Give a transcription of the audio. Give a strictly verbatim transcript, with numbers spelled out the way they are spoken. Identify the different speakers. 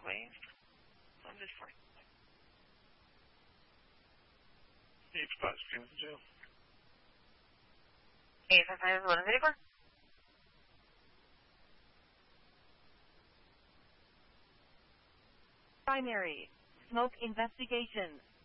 Speaker 1: please. I'm just fine. Eight spots, Phoenix Jail.
Speaker 2: Eight five five eleven thirty four.
Speaker 3: Primary smoke investigation.